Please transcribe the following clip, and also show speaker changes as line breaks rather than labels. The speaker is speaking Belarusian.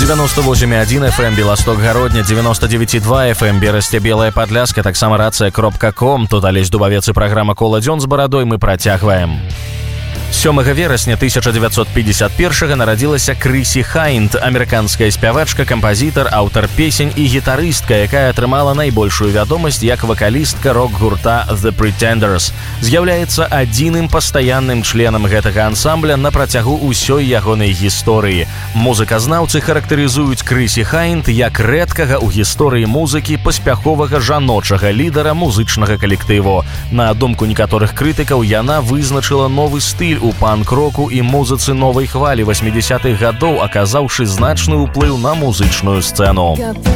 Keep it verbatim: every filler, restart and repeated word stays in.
девяносто восемь и один эф эм Белосток Гародня, девяносто девять и два эф эм Берасце Белая Падляска, таксама рация кропка ком. Тут Алесь Дубавец и программа «Кола дзён» з барадой мы працягваем. сёмага верасня тысяча девятьсот пятьдесят первого нарадзілася Крисі Хайнд, амерыканская спявачка, кампазітар, аўтар песень і гітарыстка, якая атрымала найбольшую вядомасць як вакалістка рок-гурта The Pretenders. З'яўляецца адзіным пастаянным членам гэтага ансамбля на працягу ўсёй ягонай гісторыі. Музыказнаўцы характарызуюць Крисі Хайнд як рэдкага ў гісторыі музыкі паспяховага жаночага лідара музычнага калектыву. На думку некаторых крытыкаў, яна вызначыла новы стыль у панк-року і музыцы новай хвалі восьмідзесятых гадоў, аказаўшы значны ўплыў на музычную сцэну.